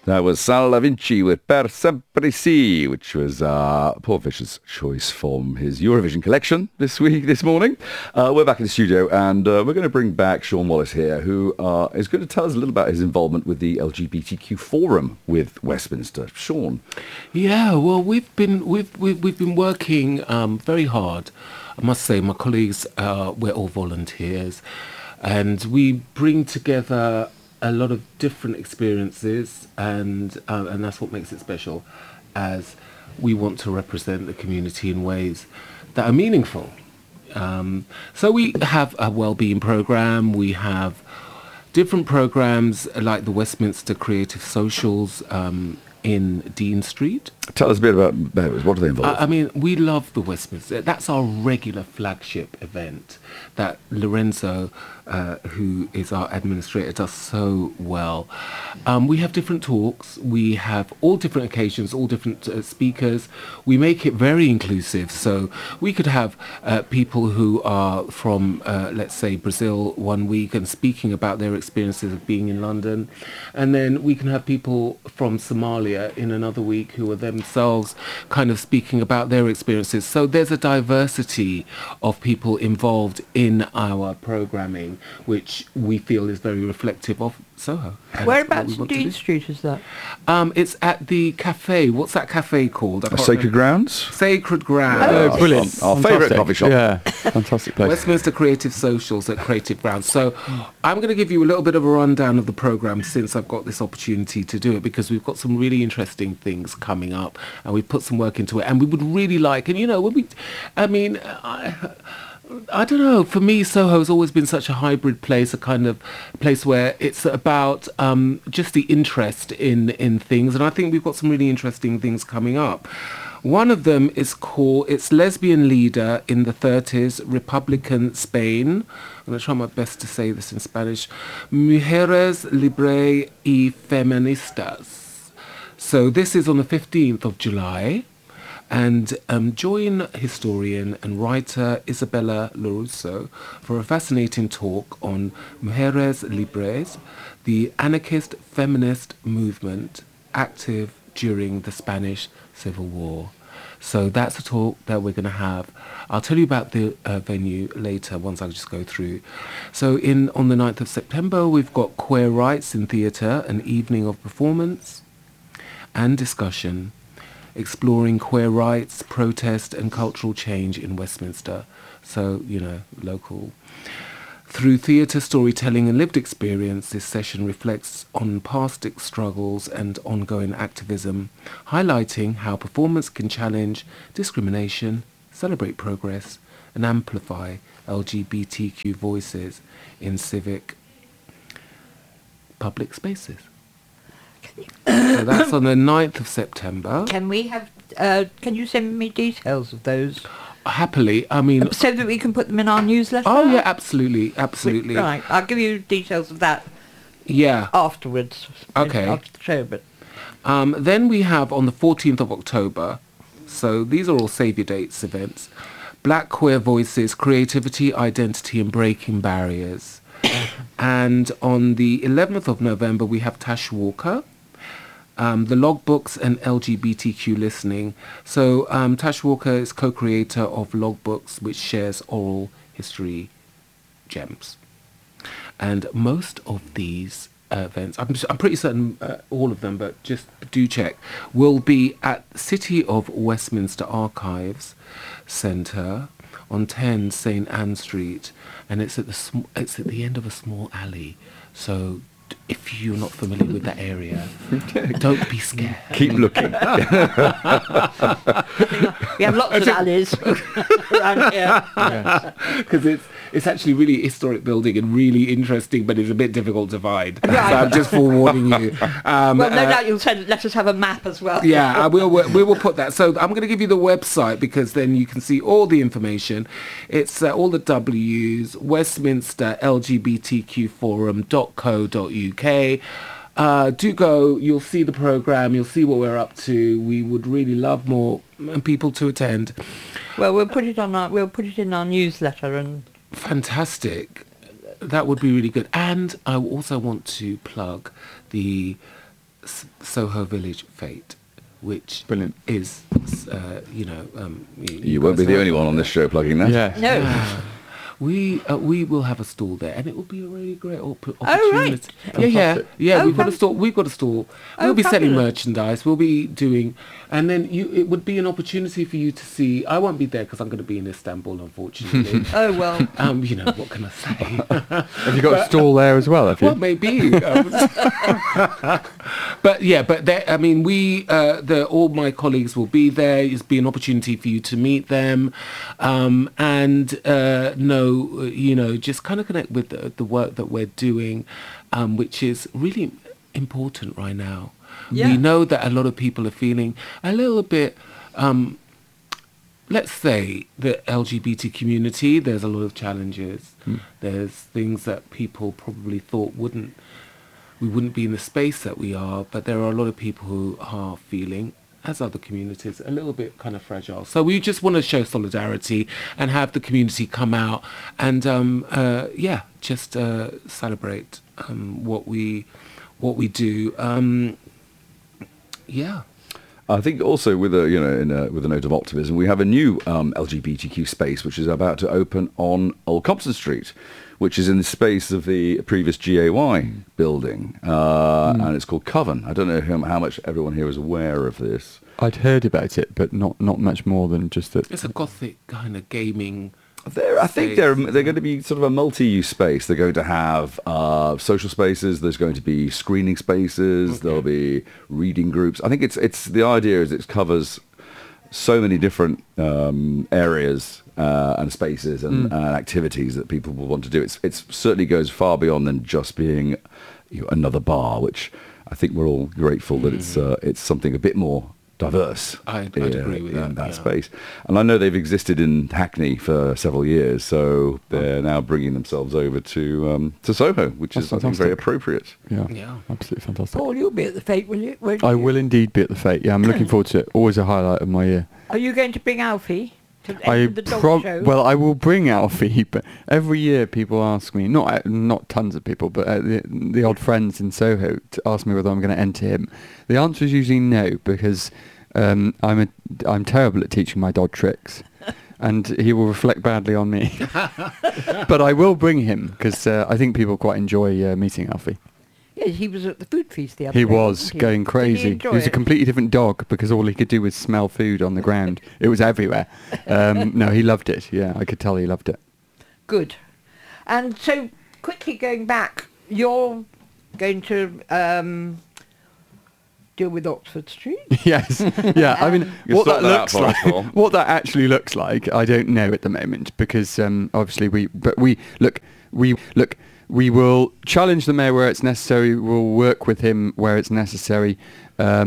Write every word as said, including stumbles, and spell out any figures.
That was Sal Da Vinci with Per Sempre Si, which was uh, Paul Fisher's choice from his Eurovision collection this week, this morning. Uh, we're back in the studio, and uh, we're going to bring back Sean Wallace here, who uh, is going to tell us a little about his involvement with the L G B T Q forum with Westminster. Sean. Yeah, well, we've been we've we've, we've been working um, very hard. I must say, my colleagues, uh, we're all volunteers, and we bring together a lot of different experiences, and uh, and that's what makes it special, as we want to represent the community in ways that are meaningful. Um, so we have a wellbeing program. We have different programs like the Westminster Creative Socials um, in Dean Street. Tell us a bit about those. What do they involve? I, I mean, we love the Westminster. That's our regular flagship event that Lorenzo, uh, who is our administrator, does so well. Um, we have different talks. We have all different occasions, all different uh, speakers. We make it very inclusive. So we could have uh, people who are from, uh, let's say, Brazil one week and speaking about their experiences of being in London. And then we can have people from Somalia in another week who are themselves kind of speaking about their experiences. So there's a diversity of people involved in our programming, which we feel is very reflective of Soho. Whereabouts in Dean Street is that? Um, it's at the cafe. What's that cafe called? Sacred remember. Grounds? Sacred Grounds. Oh, Oh, brilliant. Our, our favourite coffee shop. Yeah, fantastic place. Westminster Creative Socials at Creative Grounds. So I'm going to give you a little bit of a rundown of the programme since I've got this opportunity to do it, because we've got some really interesting things coming up and we've put some work into it, and we would really like, and you know, when we, I mean, I, I don't know, for me Soho's always been such a hybrid place, a kind of place where it's about um, just the interest in, in things, and I think we've got some really interesting things coming up. One of them is called, it's Lesbian Leader in the thirties, Republican Spain. I'm going to try my best to say this in Spanish. Mujeres Libre y Feministas. So this is on the fifteenth of July. And um, join historian and writer Isabella Lorusso for a fascinating talk on Mujeres Libres, the anarchist feminist movement active during the Spanish Civil War. So that's a talk that we're going to have. I'll tell you about the uh, venue later once I just go through. So in on the ninth of September, we've got Queer Rights in Theatre, an evening of performance and discussion, exploring queer rights, protest and cultural change in Westminster. So, you know, local. Through theatre, storytelling and lived experience, this session reflects on past struggles and ongoing activism, highlighting how performance can challenge discrimination, celebrate progress and amplify L G B T Q voices in civic public spaces. So that's on the ninth of September. Can we have, uh, can you send me details of those? Happily, I mean... So that we can put them in our newsletter? Oh, yeah, absolutely, absolutely. Right, I'll give you details of that Yeah. afterwards. Okay. After the show, but... Um, then we have on the fourteenth of October, so these are all Save Your Dates events, Black Queer Voices, Creativity, Identity and Breaking Barriers. And on the eleventh of November, we have Tash Walker, um, the Logbooks and L G B T Q Listening. So um, Tash Walker is co-creator of Logbooks, which shares oral history gems. And most of these uh, events, I'm, I'm pretty certain uh, all of them, but just do check, will be at City of Westminster Archives Centre on ten Saint Anne Street, and it's at the sm- it's at the end of a small alley. So d- if you're not familiar with that area, don't be scared. Keep looking. We have lots of alleys around here. Because it's it's actually really historic building and really interesting, but it's a bit difficult to find. So I'm just forewarning you. Um, Well, no uh, doubt you'll send, let us have a map as well. Yeah, I will. We will put that. So I'm going to give you the website because then you can see all the information. It's uh, all the W's, Westminster L G B T Q forum dot co dot uk. Uh, do go. You'll see the program. You'll see what we're up to. We would really love more people to attend. Well, we'll put it on our, we'll put it in our newsletter and. Fantastic. That would be really good. And I also want to plug the S- Soho Village Fete, which Brilliant. is, uh, you know, um, You won't be guys the know only about one on that. this show plugging that. Yeah. No. Yeah. We uh, we will have a stall there, and it will be a really great op- Oh, right. opportunity. Yeah, yeah, Fantastic. yeah. Oh, we've got a fab- stall. We've got a stall. Oh, We'll be selling fabulous. merchandise. We'll be doing, and then you. It would be an opportunity for you to see. I won't be there because I'm going to be in Istanbul, unfortunately. Oh, well. um, you know what can I say? Have you got a stall there as well? Have you? Well, maybe. Um, but yeah, but there, I mean, we, uh, the all my colleagues will be there. It's be an opportunity for you to meet them, um, and uh, know, uh, you know, just kind of connect with the, the work that we're doing, um, which is really important right now. Yeah. We know that a lot of people are feeling a little bit. Um, let's say the L G B T community, there's a lot of challenges. Mm. There's things that people probably thought wouldn't, we wouldn't be in the space that we are, but there are a lot of people who are feeling, as other communities, a little bit kind of fragile. So we just want to show solidarity and have the community come out and, um, uh, yeah, just uh, celebrate um, what we what we do. Um, yeah. I think also with a you know in a, with a note of optimism, we have a new um, L G B T Q space which is about to open on Old Compton Street, which is in the space of the previous G A Y building, uh, Mm. and it's called Coven. I don't know how, how much everyone here is aware of this. I'd heard about it, but not, not much more than just that. It's a gothic kind of gaming. They're, I think space. they're they're going to be sort of a multi-use space. They're going to have uh, social spaces. There's going to be screening spaces. Okay. There'll be reading groups. I think it's it's the idea is it covers so many different um, areas uh, and spaces and, Mm. and activities that people will want to do. It's it certainly goes far beyond than just being you know, another bar, which I think we're all grateful that it's uh, it's something a bit more diverse. I'd- I'd agree with in that, that yeah. space. And I know they've existed in Hackney for several years, so they're now bringing themselves over to um, to Soho, which That's is I think very fantastic. appropriate. Yeah, Yeah. absolutely fantastic. Paul, you'll be at the fete, will you? Won't I you? will indeed be at the fete. Yeah, I'm looking forward to it. Always a highlight of my year. Are you going to bring Alfie to I enter the dog prob- show? well, I will bring Alfie, but every year people ask me, not uh, not tons of people, but uh, the, the odd friends in Soho to ask me whether I'm going to enter him. The answer is usually no, because um, I'm a, I'm terrible at teaching my dog tricks, and he will reflect badly on me. But I will bring him because uh, I think people quite enjoy uh, meeting Alfie. Yes, he was at the food feast the other He day. was wasn't he? going Did he crazy. enjoy was a it? completely different dog because all he could do was smell food on the ground. It was everywhere. Um, no, he loved it. Yeah, I could tell he loved it. Good. And so, quickly going back, you're going to um, deal with Oxford Street? Yes. Yeah. I mean, Um, You what sort that that out looks for us, like, Paul. what that actually looks like, I don't know at the moment because um, obviously we, but we look, we look, we will challenge the mayor where it's necessary. We'll work with him where it's necessary. Um,